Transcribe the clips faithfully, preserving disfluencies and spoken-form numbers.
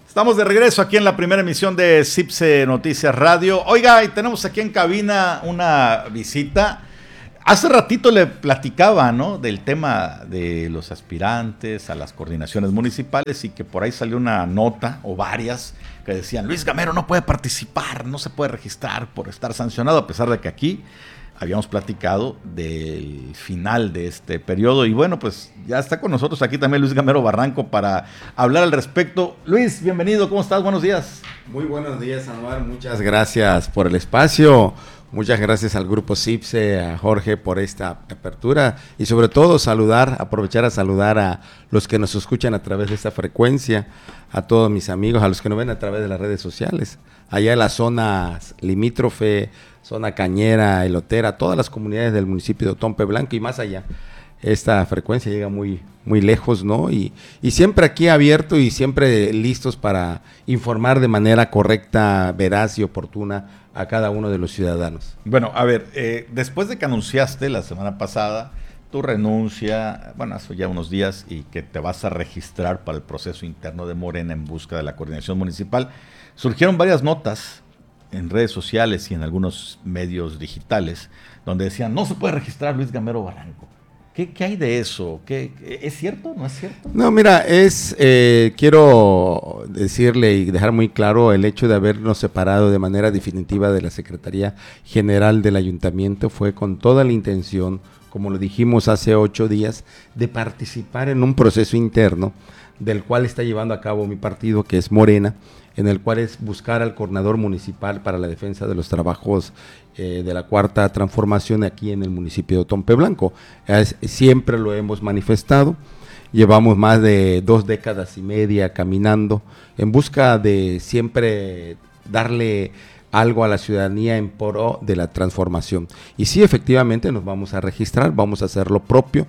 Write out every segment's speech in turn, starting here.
Estamos de regreso aquí en la primera emisión de CIPSE Noticias Radio. Oiga, y tenemos aquí en cabina una visita. Hace ratito le platicaba, ¿no?, del tema de los aspirantes a las coordinaciones municipales y que por ahí salió una nota o varias que decían Luis Gamero no puede participar, no se puede registrar por estar sancionado, a pesar de que aquí habíamos platicado del final de este periodo. Y bueno, pues ya está con nosotros aquí también Luis Gamero Barranco para hablar al respecto. Luis, bienvenido, ¿cómo estás? Buenos días. Muy buenos días, Anuar, muchas gracias por el espacio. Muchas gracias al grupo CIPSE, a Jorge por esta apertura y sobre todo saludar, aprovechar a saludar a los que nos escuchan a través de esta frecuencia, a todos mis amigos, a los que nos ven a través de las redes sociales, allá en la zona limítrofe, zona cañera, elotera, todas las comunidades del municipio de Otompe Blanco y más allá. Esta frecuencia llega muy, muy lejos, ¿no? Y, y siempre aquí abierto y siempre listos para informar de manera correcta, veraz y oportuna a cada uno de los ciudadanos. Bueno, a ver, eh, después de que anunciaste la semana pasada tu renuncia, bueno, hace ya unos días, y que te vas a registrar para el proceso interno de Morena en busca de la coordinación municipal, surgieron varias notas en redes sociales y en algunos medios digitales donde decían, no se puede registrar Luis Gamero Barranco. ¿Qué, qué hay de eso? ¿Qué, ¿Es cierto? ¿No es cierto? No, mira, es eh, quiero decirle y dejar muy claro el hecho de habernos separado de manera definitiva de la Secretaría General del Ayuntamiento fue con toda la intención, como lo dijimos hace ocho días, de participar en un proceso interno del cual está llevando a cabo mi partido, que es Morena, en el cual es buscar al coordinador municipal para la defensa de los trabajos eh, de la Cuarta Transformación aquí en el municipio de Otompe Blanco. Es, siempre lo hemos manifestado, llevamos más de dos décadas y media caminando en busca de siempre darle algo a la ciudadanía en pro de la transformación. Y sí, efectivamente nos vamos a registrar, vamos a hacer lo propio.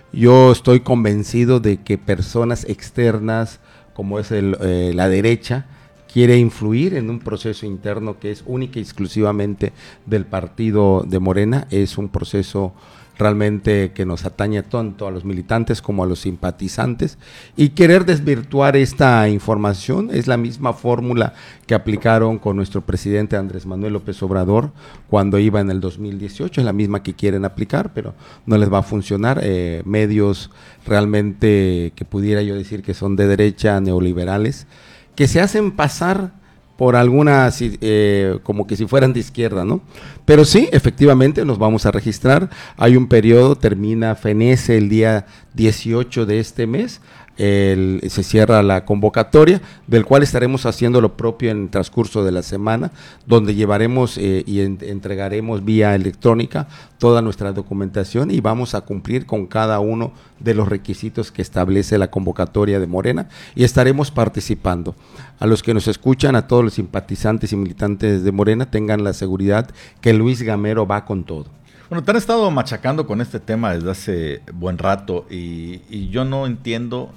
Yo estoy convencido de que personas externas, como es el, eh, la derecha, quiere influir en un proceso interno que es única y exclusivamente del partido de Morena. Es un proceso realmente que nos atañe tanto a los militantes como a los simpatizantes, y querer desvirtuar esta información es la misma fórmula que aplicaron con nuestro presidente Andrés Manuel López Obrador cuando iba en el dos mil dieciocho, es la misma que quieren aplicar, pero no les va a funcionar. Eh, medios realmente que pudiera yo decir que son de derecha, neoliberales, que se hacen pasar por algunas, eh, como que si fueran de izquierda, ¿no? Pero sí, efectivamente, nos vamos a registrar. Hay un periodo, termina, fenece el día dieciocho de este mes, el, se cierra la convocatoria, del cual estaremos haciendo lo propio en el transcurso de la semana, donde llevaremos eh, y en, entregaremos vía electrónica toda nuestra documentación y vamos a cumplir con cada uno de los requisitos que establece la convocatoria de Morena y estaremos participando. A los que nos escuchan, a todos los simpatizantes y militantes de Morena, tengan la seguridad que Luis Gamero va con todo. Bueno, te han estado machacando con este tema desde hace buen rato y, y yo no entiendo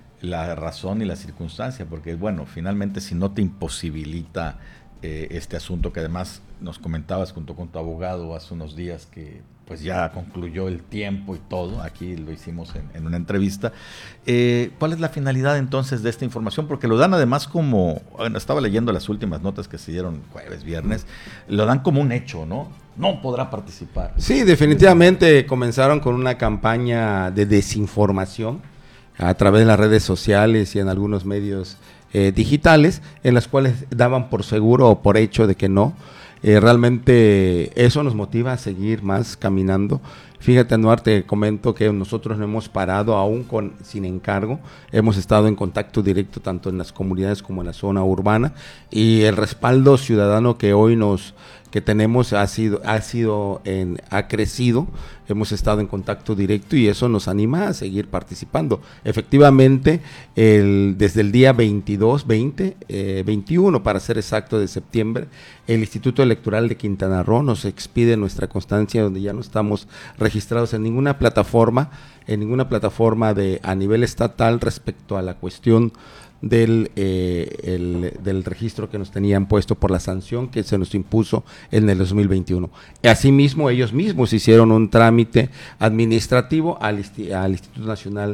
la razón y la circunstancia, porque bueno, finalmente si no te imposibilita eh, este asunto, que además nos comentabas junto con tu abogado hace unos días que pues ya concluyó el tiempo y todo, aquí lo hicimos en, en una entrevista, eh, ¿cuál es la finalidad entonces de esta información? Porque lo dan además como, bueno, estaba leyendo las últimas notas que se dieron jueves, viernes, lo dan como un hecho, ¿no? No podrá participar. Sí, definitivamente comenzaron con una campaña de desinformación a través de las redes sociales y en algunos medios eh, digitales, en las cuales daban por seguro o por hecho de que no. Eh, realmente eso nos motiva a seguir más caminando. Fíjate, Anuar, te comento que nosotros no hemos parado aún con, sin encargo, hemos estado en contacto directo tanto en las comunidades como en la zona urbana, y el respaldo ciudadano que hoy nos que tenemos ha sido ha sido en, ha crecido. Hemos estado en contacto directo y eso nos anima a seguir participando. Efectivamente, el, desde el día veintidós, veinte, eh, veintiuno para ser exacto de septiembre, el Instituto Electoral de Quintana Roo nos expide nuestra constancia donde ya no estamos registrados en ninguna plataforma, en ninguna plataforma de a nivel estatal respecto a la cuestión del, eh, el, del registro que nos tenían puesto por la sanción que se nos impuso en el dos mil veintiuno. Asimismo, ellos mismos hicieron un trámite administrativo al, al Instituto Nacional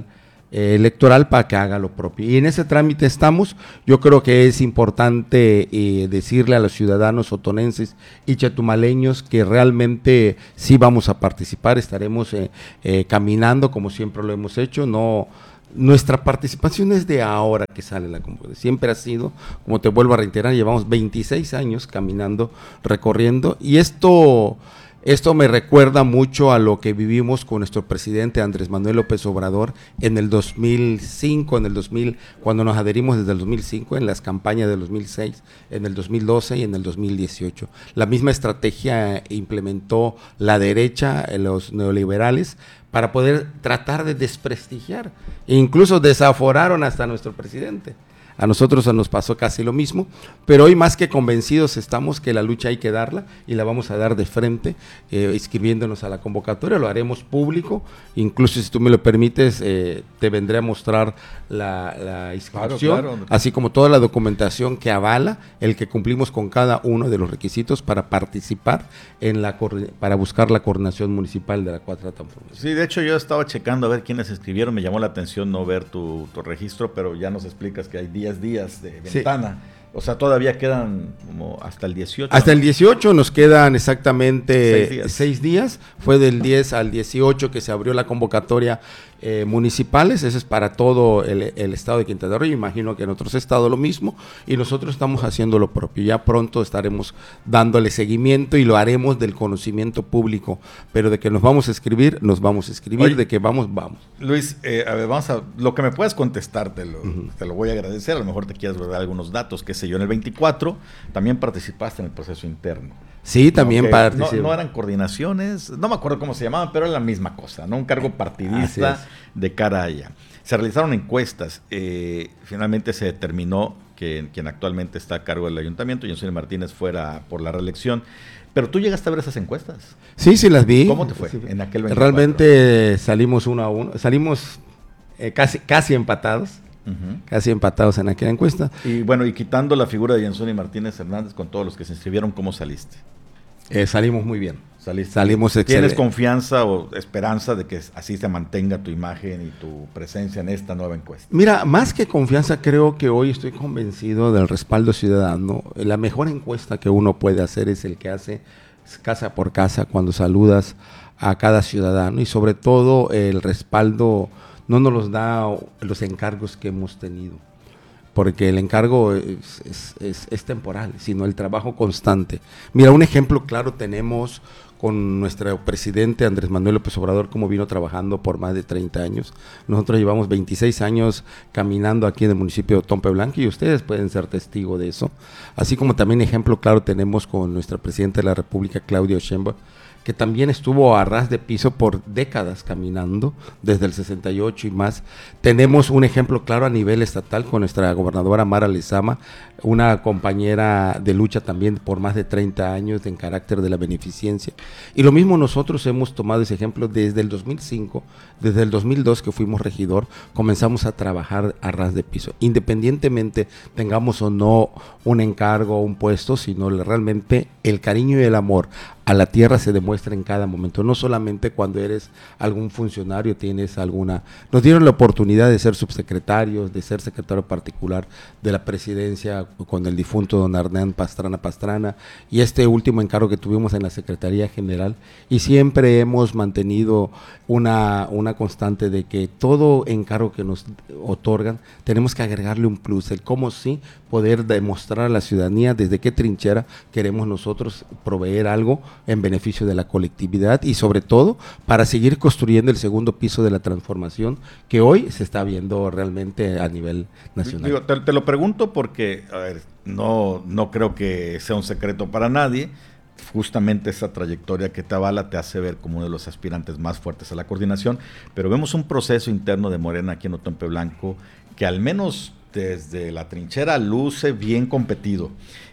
eh, electoral para que haga lo propio. Y en ese trámite estamos. Yo creo que es importante eh, decirle a los ciudadanos otonenses y chetumaleños que realmente sí vamos a participar, estaremos eh, eh, caminando como siempre lo hemos hecho, no... Nuestra participación es de ahora que sale la convocatoria, siempre ha sido, como te vuelvo a reiterar, llevamos veintiséis años caminando, recorriendo, y esto, esto me recuerda mucho a lo que vivimos con nuestro presidente Andrés Manuel López Obrador en el dos mil cinco, en el dos mil, cuando nos adherimos desde el dos mil cinco, en las campañas del dos mil seis, en el dos mil doce y en el dos mil dieciocho. La misma estrategia implementó la derecha, los neoliberales, para poder tratar de desprestigiar. E incluso desaforaron hasta a nuestro presidente. A nosotros nos pasó casi lo mismo, pero hoy más que convencidos estamos que la lucha hay que darla y la vamos a dar de frente, eh, inscribiéndonos a la convocatoria, lo haremos público, incluso si tú me lo permites, eh, te vendré a mostrar la, la inscripción, claro, claro. Así como toda la documentación que avala el que cumplimos con cada uno de los requisitos para participar en la para buscar la coordinación municipal de la Cuarta Transformación. Sí, de hecho yo estaba checando a ver quiénes escribieron, me llamó la atención no ver tu, tu registro, pero ya nos explicas que hay diez días de ventana. Sí. O sea, todavía quedan como hasta el dieciocho. Hasta ¿no? el dieciocho nos quedan exactamente seis días. seis días. Fue del diez al dieciocho que se abrió la convocatoria eh, municipales. Eso es para todo el, el estado de Quintana Roo. Imagino que en otros estados lo mismo. Y nosotros estamos haciendo lo propio. Ya pronto estaremos dándole seguimiento y lo haremos del conocimiento público. Pero de que nos vamos a escribir, nos vamos a escribir. Oye, de que vamos, vamos. Luis, eh, a ver, vamos a... Lo que me puedas contestar, te lo, uh-huh. te lo voy a agradecer. A lo mejor te quieras dar algunos datos, que yo en el veinticuatro también participaste en el proceso interno. Sí, también no, participé. No, no eran coordinaciones, no me acuerdo cómo se llamaban, pero era la misma cosa, ¿no? Un cargo partidista de cara a ella. Se realizaron encuestas, eh, finalmente se determinó que quien actualmente está a cargo del ayuntamiento, Jensony Martínez, fuera por la reelección. Pero tú llegaste a ver esas encuestas. Sí, sí las vi. ¿Cómo te fue sí, en aquel veinticuatro? Realmente salimos uno a uno, salimos eh, casi, casi empatados. Uh-huh. Casi empatados en aquella encuesta. Y bueno, y quitando la figura de Jensony Martínez Hernández con todos los que se inscribieron, ¿cómo saliste? Eh, salimos muy bien. Saliste. Salimos ¿Tienes excelente. Confianza o esperanza de que así se mantenga tu imagen y tu presencia en esta nueva encuesta? Mira, más que confianza, creo que hoy estoy convencido del respaldo ciudadano. La mejor encuesta que uno puede hacer es el que hace casa por casa cuando saludas a cada ciudadano, y sobre todo el respaldo no nos los da los encargos que hemos tenido, porque el encargo es, es, es, es temporal, sino el trabajo constante. Mira, un ejemplo claro tenemos con nuestro presidente Andrés Manuel López Obrador, como vino trabajando por más de treinta años. Nosotros llevamos veintiséis años caminando aquí en el municipio de Otompe Blanco, y ustedes pueden ser testigo de eso. Así como también ejemplo claro tenemos con nuestra presidenta de la República, Claudia Sheinbaum, que también estuvo a ras de piso por décadas caminando, desde el sesenta y ocho y más. Tenemos un ejemplo claro a nivel estatal con nuestra gobernadora Mara Lezama, una compañera de lucha también por más de treinta años en carácter de la beneficencia. Y lo mismo nosotros hemos tomado ese ejemplo desde el dos mil cinco, desde el dos mil dos que fuimos regidor, comenzamos a trabajar a ras de piso, independientemente tengamos o no un encargo o un puesto, sino realmente el cariño y el amor a la tierra se demuestra en cada momento, no solamente cuando eres algún funcionario, tienes alguna... Nos dieron la oportunidad de ser subsecretarios, de ser secretario particular de la presidencia con el difunto don Hernán Pastrana Pastrana, y este último encargo que tuvimos en la Secretaría General, y siempre hemos mantenido una, una constante de que todo encargo que nos otorgan, tenemos que agregarle un plus, el cómo sí poder demostrar a la ciudadanía desde qué trinchera queremos nosotros proveer algo en beneficio de la colectividad, y sobre todo para seguir construyendo el segundo piso de la transformación que hoy se está viendo realmente a nivel nacional. Digo, te, te lo pregunto porque, a ver, no, no creo que sea un secreto para nadie. Justamente esa trayectoria que te avala te hace ver como uno de los aspirantes más fuertes a la coordinación, pero vemos un proceso interno de Morena aquí en Otompe Blanco que al menos desde la trinchera luce bien competido.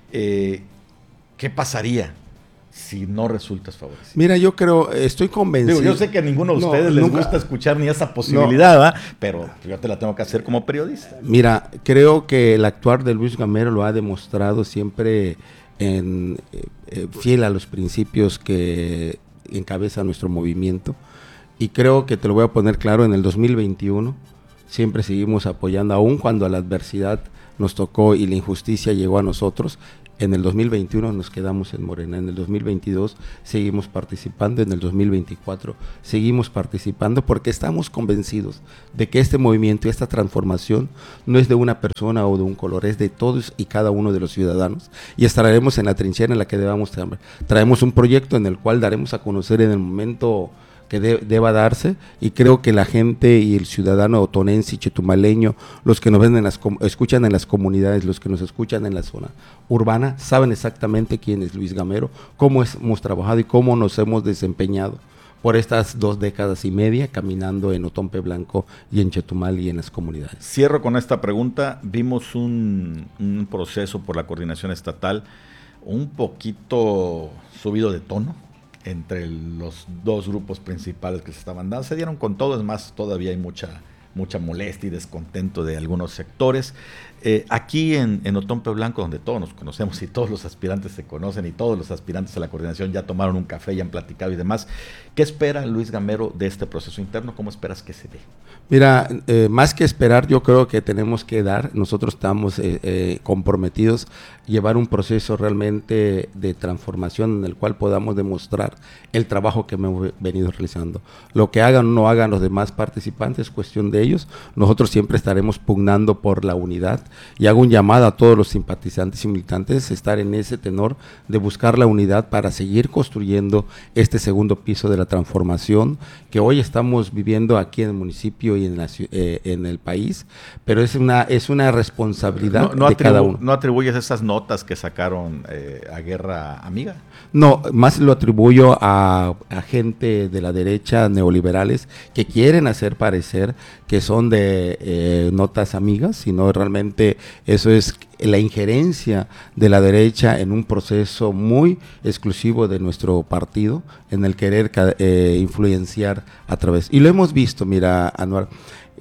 Eh, ¿Qué pasaría si no resultas favorecido? Mira, yo creo, estoy convencido. Digo, yo sé que a ninguno de ustedes no, les nunca, gusta escuchar ni esa posibilidad, no, pero yo te la tengo que hacer como periodista. Mira, creo que el actuar de Luis Gamero lo ha demostrado siempre en, eh, fiel a los principios que encabeza nuestro movimiento, y creo que te lo voy a poner claro, en el dos mil veintiuno siempre seguimos apoyando, aun cuando la adversidad nos tocó y la injusticia llegó a nosotros. En el dos mil veintiuno nos quedamos en Morena, en el dos mil veintidós seguimos participando, en el dos mil veinticuatro seguimos participando porque estamos convencidos de que este movimiento y esta transformación no es de una persona o de un color, es de todos y cada uno de los ciudadanos, y estaremos en la trinchera en la que debamos traer. Traemos un proyecto en el cual daremos a conocer en el momento que de, deba darse, y creo que la gente y el ciudadano otonense y chetumaleño, los que nos ven en las, escuchan en las comunidades, los que nos escuchan en la zona urbana, saben exactamente quién es Luis Gamero, cómo es, hemos trabajado y cómo nos hemos desempeñado por estas dos décadas y media caminando en Otompe Blanco y en Chetumal y en las comunidades. Cierro con esta pregunta. Vimos un, un proceso por la coordinación estatal un poquito subido de tono entre los dos grupos principales que se estaban dando. Se dieron con todo, es más, todavía hay mucha, mucha molestia y descontento de algunos sectores. Eh, aquí en, en Otompe Blanco, donde todos nos conocemos y todos los aspirantes se conocen y todos los aspirantes a la coordinación ya tomaron un café, ya han platicado y demás, ¿qué espera Luis Gamero de este proceso interno? ¿Cómo esperas que se dé? Mira, eh, más que esperar, yo creo que tenemos que dar, nosotros estamos eh, eh, comprometidos a llevar un proceso realmente de transformación en el cual podamos demostrar el trabajo que hemos venido realizando. Lo que hagan o no hagan los demás participantes es cuestión de ellos. Nosotros siempre estaremos pugnando por la unidad, y hago un llamado a todos los simpatizantes y militantes a estar en ese tenor de buscar la unidad para seguir construyendo este segundo piso de la transformación que hoy estamos viviendo aquí en el municipio y en, la, eh, en el país, pero es una, es una responsabilidad no, no de cada uno. ¿No atribuyes esas notas que sacaron eh, a Guerra Amiga? No, más lo atribuyo a, a gente de la derecha, neoliberales, que quieren hacer parecer que son de eh, notas amigas, sino realmente eso es la injerencia de la derecha en un proceso muy exclusivo de nuestro partido, en el querer eh, influenciar a través. Y lo hemos visto, mira, Anuar,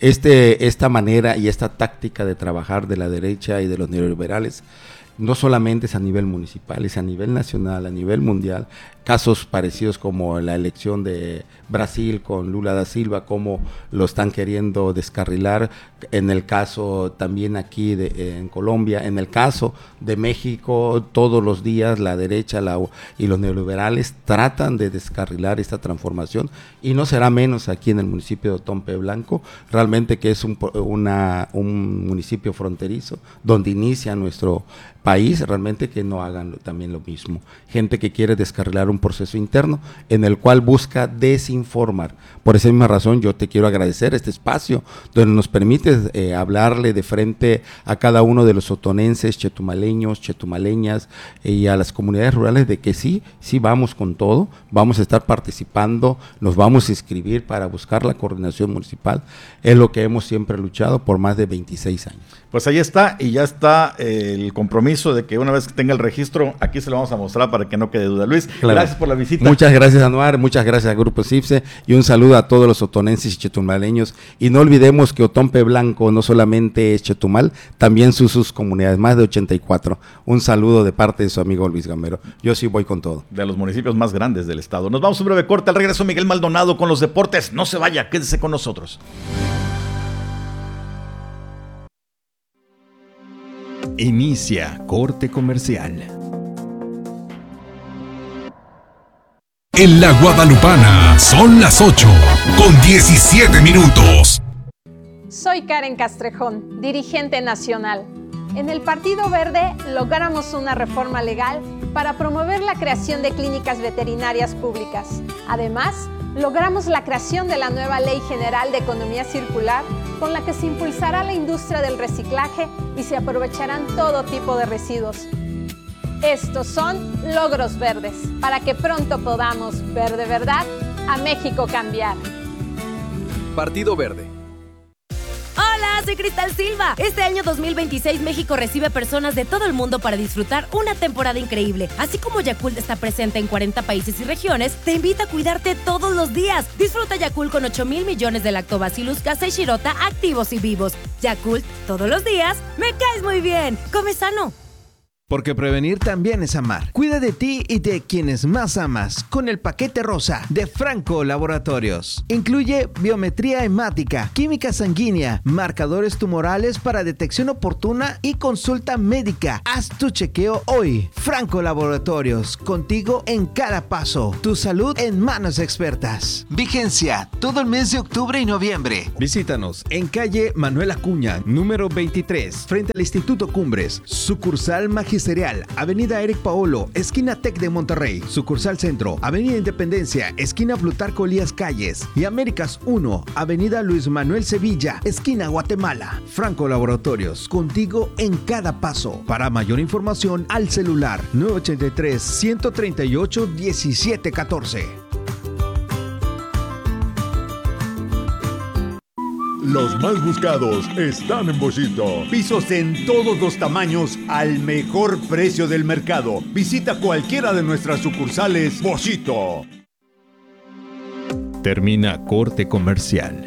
este, esta manera y esta táctica de trabajar de la derecha y de los neoliberales, no solamente es a nivel municipal, es a nivel nacional, a nivel mundial. Casos parecidos como la elección de Brasil con Lula da Silva, como lo están queriendo descarrilar, en el caso también aquí de, eh, en Colombia, en el caso de México, todos los días la derecha la, y los neoliberales tratan de descarrilar esta transformación, y no será menos aquí en el municipio de Otompe Blanco, realmente que es un, una, un municipio fronterizo, donde inicia nuestro país, realmente que no hagan también lo mismo. Gente que quiere descarrilar un proceso interno en el cual busca desinformar. Por esa misma razón yo te quiero agradecer este espacio donde nos permites eh, hablarle de frente a cada uno de los otonenses, chetumaleños, chetumaleñas eh, y a las comunidades rurales de que sí, sí vamos con todo, vamos a estar participando, nos vamos a inscribir para buscar la coordinación municipal. Es lo que hemos siempre luchado por más de veintiséis años. Pues ahí está, y ya está eh, el compromiso de que una vez que tenga el registro, aquí se lo vamos a mostrar para que no quede duda. Luis, claro. Gracias por la visita. Muchas gracias, Anuar, muchas gracias al Grupo CIPSE, y un saludo a todos los otonenses y chetumaleños. Y no olvidemos que Otompe Blanco no solamente es Chetumal, también sus, sus comunidades, más de ochenta y cuatro. Un saludo de parte de su amigo Luis Gamero. Yo sí voy con todo. De los municipios más grandes del estado. Nos vamos a un breve corte. Al regreso, Miguel Maldonado con los deportes. No se vaya, quédese con nosotros. Inicia corte comercial. En la Guadalupana son las ocho con diecisiete minutos. Soy Karen Castrejón, dirigente nacional. En el Partido Verde logramos una reforma legal para promover la creación de clínicas veterinarias públicas. Además, logramos la creación de la nueva Ley General de Economía Circular, con la que se impulsará la industria del reciclaje y se aprovecharán todo tipo de residuos. Estos son logros verdes, para que pronto podamos ver de verdad a México cambiar. Partido Verde. Hola, soy Cristal Silva. Este año dos mil veintiséis México recibe personas de todo el mundo para disfrutar una temporada increíble. Así como Yakult está presente en cuarenta países y regiones, te invita a cuidarte todos los días. Disfruta Yakult con ocho mil millones de Lactobacillus casei shirota activos y vivos. Yakult, todos los días, me caes muy bien. Come sano. Porque prevenir también es amar. Cuida de ti y de quienes más amas con el paquete rosa de Franco Laboratorios. Incluye biometría hemática, química sanguínea, marcadores tumorales para detección oportuna y consulta médica. Haz tu chequeo hoy. Franco Laboratorios, contigo en cada paso. Tu salud en manos expertas. Vigencia todo el mes de octubre y noviembre. Visítanos en calle Manuel Acuña, número veintitrés, frente al Instituto Cumbres, sucursal Magisterial. Cereal, Avenida Eric Paolo, esquina Tec de Monterrey, sucursal Centro, Avenida Independencia, esquina Plutarco Elías Calles y Américas uno, Avenida Luis Manuel Sevilla, esquina Guatemala. Franco Laboratorios, contigo en cada paso. Para mayor información, al celular nueve ochenta y tres, ciento treinta y ocho, diecisiete catorce. Los más buscados están en Boschito. Pisos en todos los tamaños al mejor precio del mercado. Visita cualquiera de nuestras sucursales Boschito. Termina corte comercial.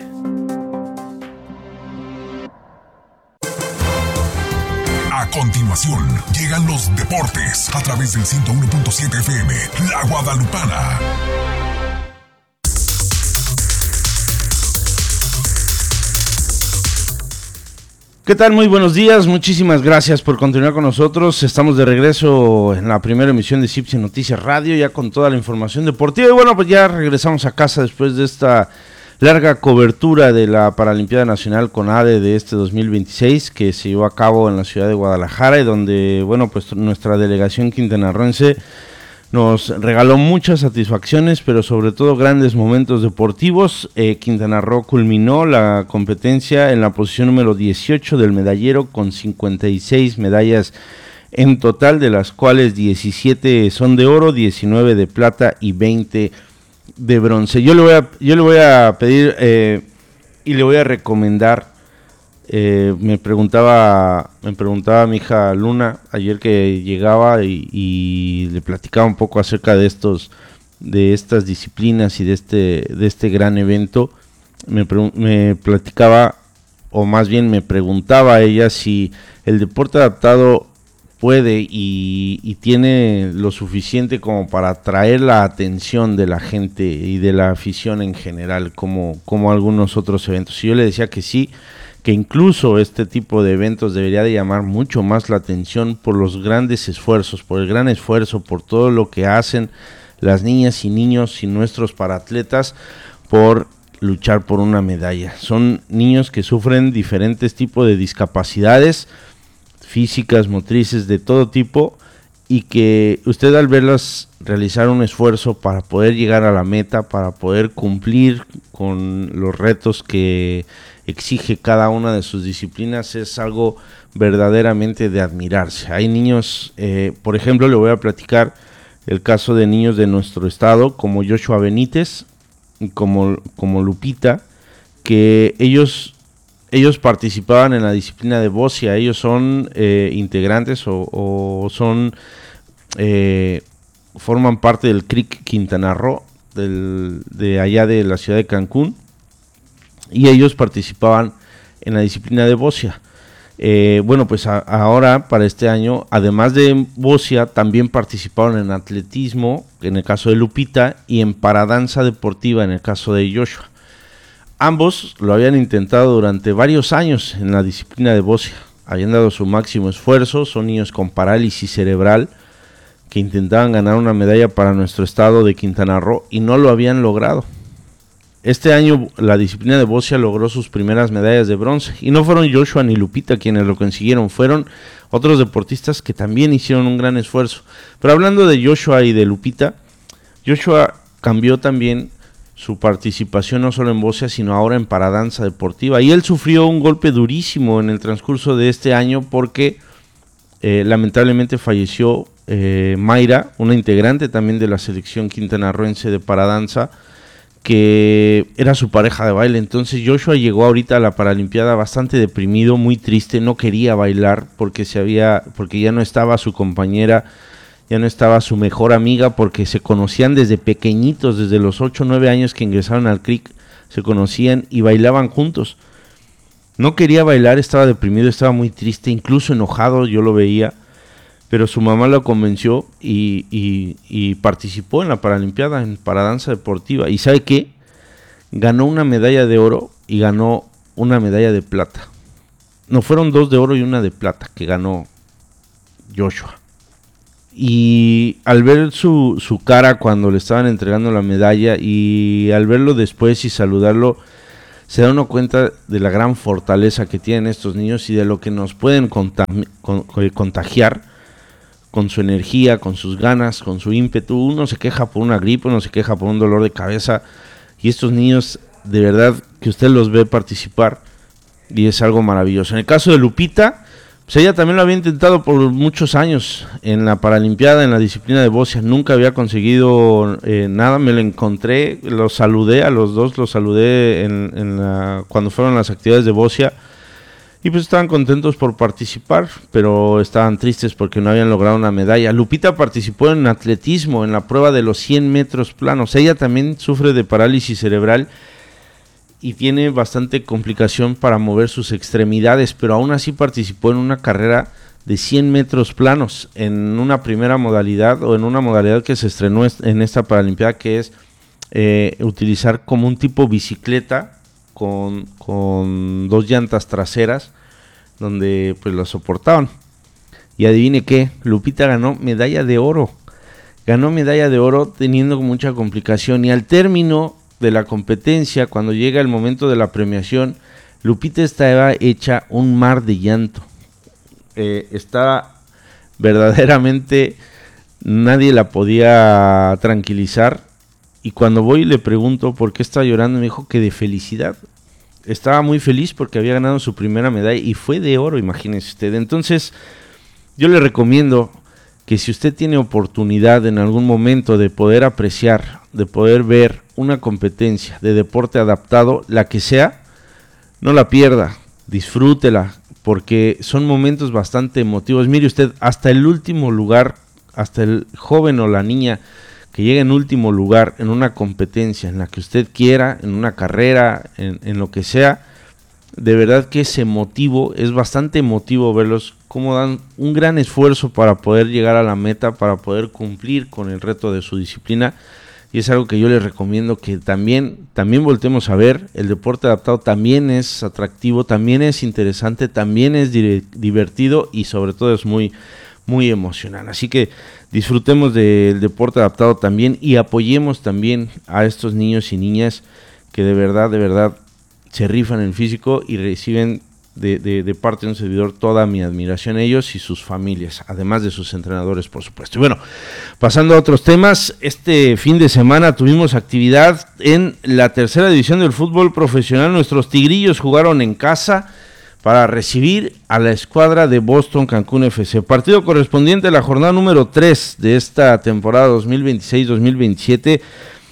A continuación, llegan los deportes a través del ciento uno punto siete F M, La Guadalupana. ¿Qué tal? Muy buenos días, muchísimas gracias por continuar con nosotros. Estamos de regreso en la primera emisión de Cipse Noticias Radio, ya con toda la información deportiva. Y bueno, pues ya regresamos a casa después de esta larga cobertura de la Paralimpiada Nacional CONADE de este dos mil veintiséis, que se llevó a cabo en la ciudad de Guadalajara, y donde, bueno, pues nuestra delegación quintanarroense nos regaló muchas satisfacciones, pero sobre todo grandes momentos deportivos. Eh, Quintana Roo culminó la competencia en la posición número dieciocho del medallero con cincuenta y seis medallas en total, de las cuales diecisiete son de oro, diecinueve de plata y veinte de bronce. Yo le voy a, yo le voy a pedir eh, y le voy a recomendar. Eh, me preguntaba me preguntaba mi hija Luna ayer que llegaba y, y le platicaba un poco acerca de estos de estas disciplinas y de este de este gran evento. Me, me platicaba, o más bien me preguntaba a ella, si el deporte adaptado puede y, y tiene lo suficiente como para atraer la atención de la gente y de la afición en general, como, como algunos otros eventos. Y yo le decía que sí, que incluso este tipo de eventos debería de llamar mucho más la atención por los grandes esfuerzos, por el gran esfuerzo, por todo lo que hacen las niñas y niños y nuestros paratletas por luchar por una medalla. Son niños que sufren diferentes tipos de discapacidades físicas, motrices, de todo tipo, y que usted al verlas realizar un esfuerzo para poder llegar a la meta, para poder cumplir con los retos que exige cada una de sus disciplinas, es algo verdaderamente de admirarse. Hay niños, eh, por ejemplo, le voy a platicar el caso de niños de nuestro estado, como Joshua Benítez y como, como Lupita, que ellos, ellos participaban en la disciplina de bocia. Ellos son eh, integrantes o, o son eh, forman parte del C R I C Quintana Roo, del, de allá de la ciudad de Cancún, y ellos participaban en la disciplina de bocia. Eh, bueno, pues a, ahora, para este año, además de bocia, también participaron en atletismo, en el caso de Lupita, y en paradanza deportiva, en el caso de Joshua. Ambos lo habían intentado durante varios años en la disciplina de bocia. Habían dado su máximo esfuerzo. Son niños con parálisis cerebral que intentaban ganar una medalla para nuestro estado de Quintana Roo y no lo habían logrado. Este año la disciplina de bocia logró sus primeras medallas de bronce, y no fueron Joshua ni Lupita quienes lo consiguieron, fueron otros deportistas que también hicieron un gran esfuerzo. Pero hablando de Joshua y de Lupita, Joshua cambió también su participación no solo en bocia, sino ahora en paradanza deportiva, y él sufrió un golpe durísimo en el transcurso de este año porque eh, lamentablemente falleció eh, Mayra, una integrante también de la selección quintanarroense de paradanza, que era su pareja de baile. Entonces Joshua llegó ahorita a la Paralimpiada bastante deprimido, muy triste, no quería bailar porque se había, porque ya no estaba su compañera, ya no estaba su mejor amiga, porque se conocían desde pequeñitos, desde los ocho o nueve años que ingresaron al C R I C, se conocían y bailaban juntos. No quería bailar, estaba deprimido, estaba muy triste, incluso enojado, yo lo veía. pero su mamá lo convenció y, y, y participó en la Paralimpiada, en paradanza deportiva. ¿Y sabe qué? Ganó una medalla de oro y ganó una medalla de plata. No, fueron dos de oro y una de plata que ganó Joshua. Y al ver su, su cara cuando le estaban entregando la medalla y al verlo después y saludarlo, se da uno cuenta de la gran fortaleza que tienen estos niños y de lo que nos pueden contami- con, contagiar con su energía, con sus ganas, con su ímpetu. Uno se queja por una gripe, uno se queja por un dolor de cabeza, y estos niños, de verdad, que usted los ve participar, y es algo maravilloso. En el caso de Lupita, pues ella también lo había intentado por muchos años en la Paralimpiada, en la disciplina de bocia, nunca había conseguido eh, nada. Me lo encontré, los saludé, a los dos los saludé en, en la, cuando fueron las actividades de bocia, y pues estaban contentos por participar, pero estaban tristes porque no habían logrado una medalla. Lupita participó en atletismo, en la prueba de los cien metros planos. Ella también sufre de parálisis cerebral y tiene bastante complicación para mover sus extremidades, pero aún así participó en una carrera de cien metros planos, en una primera modalidad, o en una modalidad que se estrenó en esta Paralimpiada, que es eh, utilizar como un tipo bicicleta, Con, con dos llantas traseras donde pues lo soportaban. Y adivine qué, Lupita ganó medalla de oro. Ganó medalla de oro teniendo mucha complicación, y al término de la competencia, cuando llega el momento de la premiación, Lupita estaba hecha un mar de llanto. Eh, está verdaderamente, nadie la podía tranquilizar. Y cuando voy y le pregunto por qué está llorando, me dijo que de felicidad. Estaba muy feliz porque había ganado su primera medalla y fue de oro, imagínese usted. Entonces, yo le recomiendo que si usted tiene oportunidad en algún momento de poder apreciar, de poder ver una competencia de deporte adaptado, la que sea, no la pierda, disfrútela, porque son momentos bastante emotivos. Mire usted, hasta el último lugar, hasta el joven o la niña que llegue en último lugar en una competencia, en la que usted quiera, en una carrera, en, en lo que sea, de verdad que es emotivo, es bastante emotivo verlos cómo dan un gran esfuerzo para poder llegar a la meta, para poder cumplir con el reto de su disciplina, y es algo que yo les recomiendo que también, también voltemos a ver. El deporte adaptado también es atractivo, también es interesante, también es dire- divertido y sobre todo es muy, muy emocional. Así que disfrutemos del deporte adaptado también y apoyemos también a estos niños y niñas que de verdad, de verdad se rifan en el físico y reciben de, de, de parte de un servidor toda mi admiración a ellos y sus familias, además de sus entrenadores, por supuesto. Y bueno, pasando a otros temas, este fin de semana tuvimos actividad en la tercera división del fútbol profesional. Nuestros Tigrillos jugaron en casa para recibir a la escuadra de Boston Cancún F C. Partido correspondiente a la jornada número tres de esta temporada dos mil veintiséis dos mil veintisiete.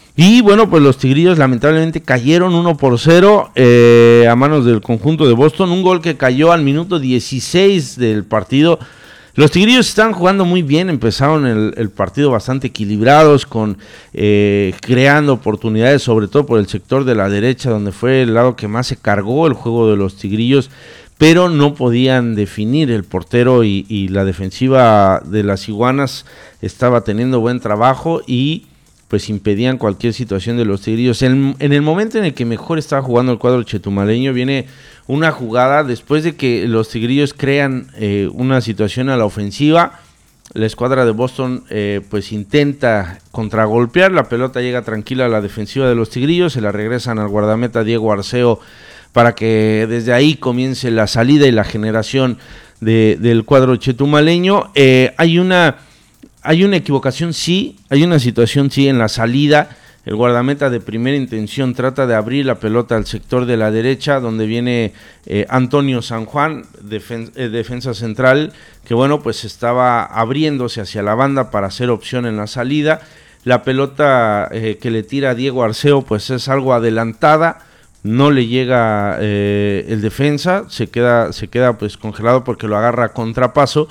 Y bueno, pues los Tigrillos lamentablemente cayeron uno por cero eh, a manos del conjunto de Boston. Un gol que cayó al minuto dieciséis del partido. Los Tigrillos están jugando muy bien, empezaron el, el partido bastante equilibrados, con eh, creando oportunidades, sobre todo por el sector de la derecha, donde fue el lado que más se cargó el juego de los Tigrillos, pero no podían definir. El portero y, y la defensiva de las Iguanas estaba teniendo buen trabajo y pues impedían cualquier situación de los Tigrillos. En, en el momento en el que mejor estaba jugando el cuadro chetumaleño, viene una jugada después de que los Tigrillos crean eh, una situación a la ofensiva. La escuadra de Boston eh, pues intenta contragolpear, la pelota llega tranquila a la defensiva de los Tigrillos, se la regresan al guardameta Diego Arceo para que desde ahí comience la salida y la generación de, del cuadro chetumaleño. Eh, hay una Hay una equivocación, sí, hay una situación, sí, en la salida. El guardameta de primera intención trata de abrir la pelota al sector de la derecha, donde viene eh, Antonio San Juan, defen- eh, defensa central, que bueno, pues estaba abriéndose hacia la banda para hacer opción en la salida. La pelota eh, que le tira a Diego Arceo, pues es algo adelantada, no le llega eh, el defensa, se queda, se queda pues congelado porque lo agarra a contrapaso.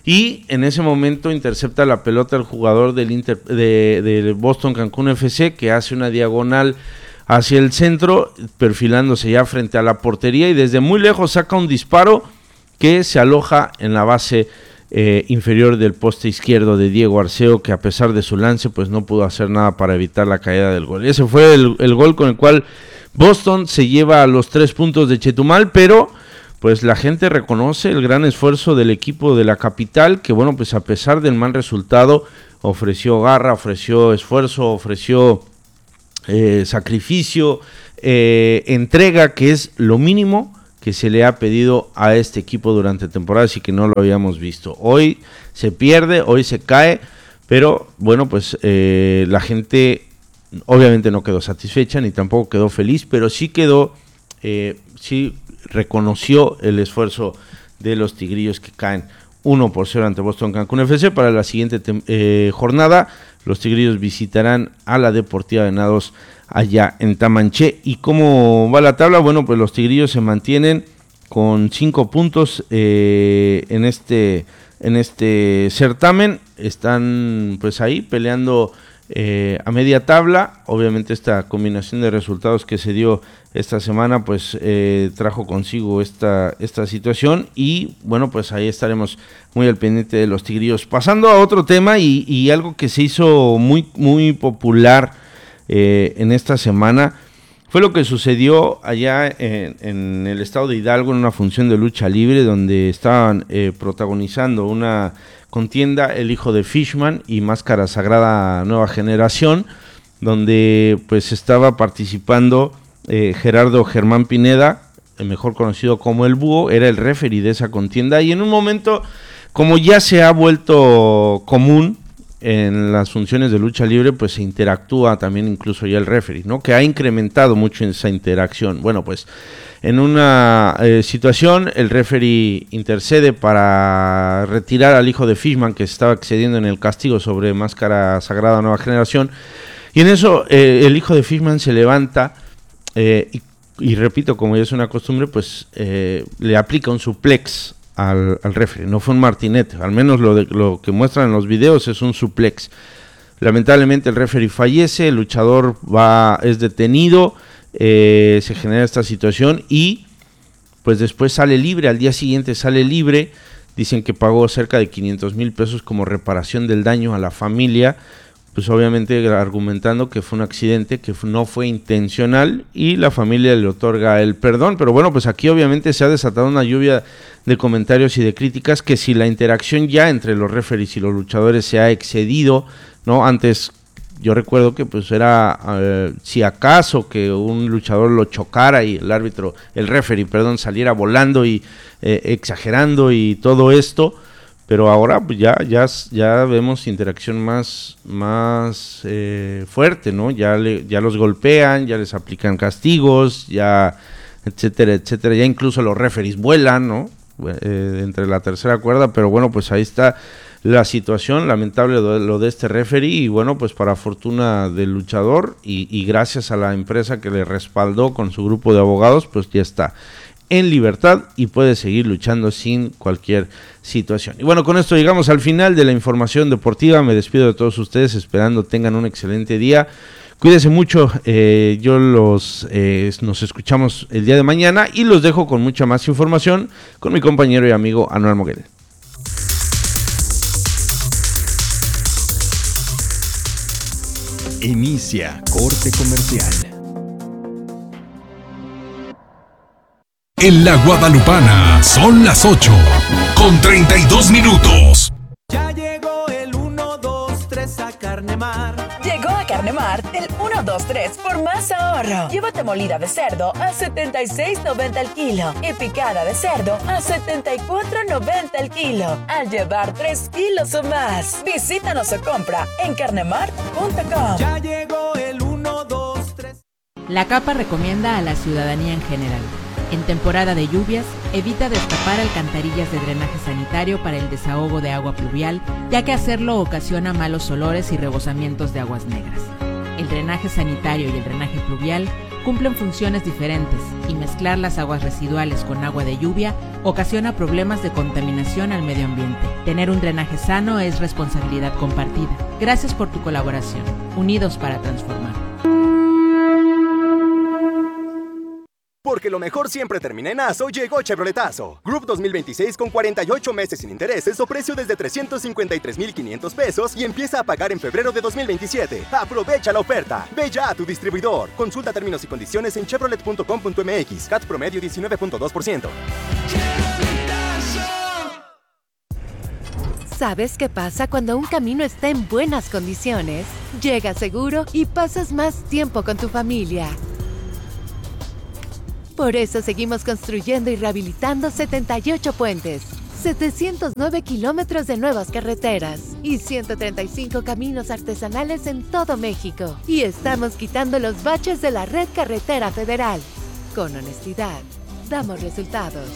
Y en ese momento intercepta la pelota el jugador del Inter, de, de Boston Cancún F C, que hace una diagonal hacia el centro, perfilándose ya frente a la portería, y desde muy lejos saca un disparo que se aloja en la base eh, inferior del poste izquierdo de Diego Arceo, que a pesar de su lance pues no pudo hacer nada para evitar la caída del gol. Ese fue el, el gol con el cual Boston se lleva los tres puntos de Chetumal, pero pues la gente reconoce el gran esfuerzo del equipo de la capital, que bueno, pues a pesar del mal resultado, ofreció garra, ofreció esfuerzo, ofreció eh, sacrificio, eh, entrega, que es lo mínimo que se le ha pedido a este equipo durante temporadas y que no lo habíamos visto. Hoy se pierde, hoy se cae, pero bueno, pues eh, la gente obviamente no quedó satisfecha ni tampoco quedó feliz, pero sí quedó, eh, sí reconoció el esfuerzo de los tigrillos, que caen uno por cero ante Boston Cancún F C. Para la siguiente eh, jornada, los tigrillos visitarán a la Deportiva Venados allá en Tamanché. ¿Y cómo va la tabla? Bueno, pues los tigrillos se mantienen con cinco puntos eh, en este en este certamen. Están pues ahí peleando eh, a media tabla. Obviamente esta combinación de resultados que se dio esta semana pues eh, trajo consigo esta, esta situación, y bueno, pues ahí estaremos muy al pendiente de los tigrillos. Pasando a otro tema y, y algo que se hizo muy, muy popular eh, en esta semana, fue lo que sucedió allá en, en el estado de Hidalgo, en una función de lucha libre, donde estaban eh, protagonizando una contienda el hijo de Fishman y Máscara Sagrada Nueva Generación, donde pues estaba participando Eh, Gerardo Germán Pineda, mejor conocido como el Búho, era el referee de esa contienda, y en un momento, como ya se ha vuelto común en las funciones de lucha libre, pues se interactúa también incluso ya el referee, ¿no? Que ha incrementado mucho esa interacción. Bueno, pues en una eh, situación el referee intercede para retirar al hijo de Fishman, que se estaba excediendo en el castigo sobre Máscara Sagrada Nueva Generación, y en eso eh, el hijo de Fishman se levanta. Eh, y, y repito, como ya es una costumbre, pues eh, le aplica un suplex al, al referee. No fue un martinete, al menos lo, de, lo que muestran en los videos es un suplex. Lamentablemente el referee fallece, el luchador va es detenido, eh, se genera esta situación y pues después sale libre. Al día siguiente sale libre. Dicen que pagó cerca de quinientos mil pesos como reparación del daño a la familia, pues obviamente argumentando que fue un accidente, que no fue intencional, y la familia le otorga el perdón. Pero bueno, pues aquí obviamente se ha desatado una lluvia de comentarios y de críticas, que si la interacción ya entre los referees y los luchadores se ha excedido, ¿no? Antes yo recuerdo que pues era, eh, si acaso que un luchador lo chocara y el árbitro, el referee, perdón, saliera volando y eh, exagerando y todo esto. Pero ahora pues ya, ya, ya vemos interacción más, más eh, fuerte, ¿no? Ya, le, ya los golpean, ya les aplican castigos, ya, etcétera, etcétera. Ya incluso los referees vuelan, ¿no? Eh, entre la tercera cuerda, pero bueno, pues ahí está la situación, lamentable lo, lo de este referee, y bueno, pues para fortuna del luchador y, y gracias a la empresa que le respaldó con su grupo de abogados, pues ya está en libertad y puede seguir luchando sin cualquier situación. Y bueno, con esto llegamos al final de la información deportiva. Me despido de todos ustedes, esperando tengan un excelente día. Cuídense mucho, eh, yo los eh, nos escuchamos el día de mañana y los dejo con mucha más información con mi compañero y amigo Anual Moguel. Inicia corte comercial. En la Guadalupana son las ocho con treinta y dos minutos. Ya llegó el uno, dos, tres a Carnemar. Llegó a Carnemar el uno, dos, tres por más ahorro. Llévate molida de cerdo a setenta y seis noventa el kilo y picada de cerdo a setenta y cuatro noventa el kilo. Al llevar tres kilos o más, visítanos o compra en carnemar punto com. Ya llegó el uno, dos, tres. La CAPA recomienda a la ciudadanía en general: en temporada de lluvias, evita destapar alcantarillas de drenaje sanitario para el desahogo de agua pluvial, ya que hacerlo ocasiona malos olores y rebosamientos de aguas negras. El drenaje sanitario y el drenaje pluvial cumplen funciones diferentes, y mezclar las aguas residuales con agua de lluvia ocasiona problemas de contaminación al medio ambiente. Tener un drenaje sano es responsabilidad compartida. Gracias por tu colaboración. Unidos para transformar. Porque lo mejor siempre termina en aso, llegó Chevroletazo. Group dos mil veintiséis con cuarenta y ocho meses sin intereses o precio desde trescientos cincuenta y tres mil quinientos pesos y empieza a pagar en febrero de dos mil veintisiete. Aprovecha la oferta. Ve ya a tu distribuidor. Consulta términos y condiciones en chevrolet punto com punto m x. C A T promedio diecinueve punto dos por ciento. ¿Sabes qué pasa cuando un camino está en buenas condiciones? Llegas seguro y pasas más tiempo con tu familia. Por eso seguimos construyendo y rehabilitando setenta y ocho puentes, setecientos nueve kilómetros de nuevas carreteras y ciento treinta y cinco caminos artesanales en todo México. Y estamos quitando los baches de la red carretera federal. Con honestidad, damos resultados.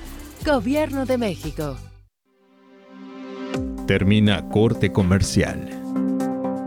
Gobierno de México. Termina Corte Comercial.